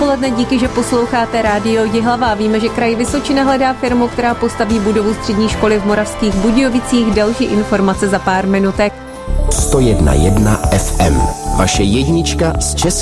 dopoledne, díky, že posloucháte Rádio Jihlava. Víme, že kraj Vysočina hledá firmu, která postaví budovu střední školy v Moravských Budějovicích. Další informace za pár minutek. 101.1 FM. Vaše jednička z České